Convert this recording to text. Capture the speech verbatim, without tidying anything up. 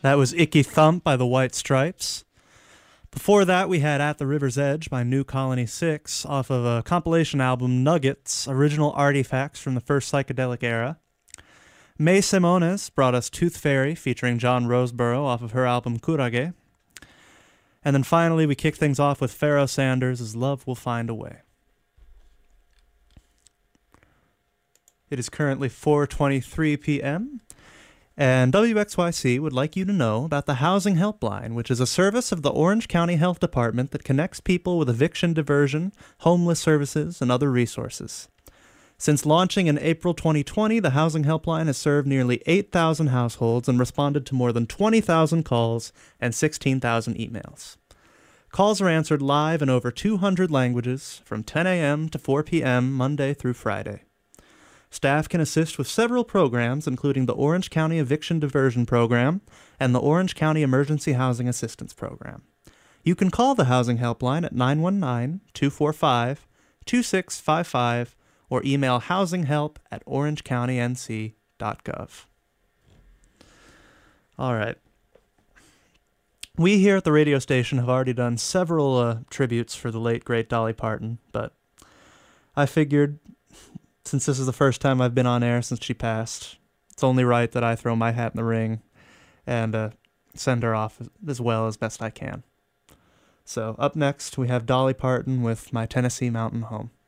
That was Icky Thump by the White Stripes. Before that, we had At the River's Edge by New Colony Six off of a compilation album, Nuggets, Original Artifacts from the First Psychedelic Era. May Simones brought us Tooth Fairy featuring John Roseborough off of her album Kurage. And then finally, we kicked things off with Pharoah Sanders' Love Will Find a Way. It is currently four twenty-three p.m., and W X Y C would like you to know about the Housing Helpline, which is a service of the Orange County Health Department that connects people with eviction diversion, homeless services, and other resources. Since launching in April twenty twenty, the Housing Helpline has served nearly eight thousand households and responded to more than twenty thousand calls and sixteen thousand emails. Calls are answered live in over two hundred languages from ten a.m. to four p.m. Monday through Friday. Staff can assist with several programs, including the Orange County Eviction Diversion Program and the Orange County Emergency Housing Assistance Program. You can call the Housing Helpline at nine one nine, two four five, two six five five or email housinghelp at orange county n c dot gov. All right. We here at the radio station have already done several uh, tributes for the late, great Dolly Parton, but I figured, since this is the first time I've been on air since she passed, it's only right that I throw my hat in the ring and uh, send her off as well as best I can. So up next, we have Dolly Parton with My Tennessee Mountain Home.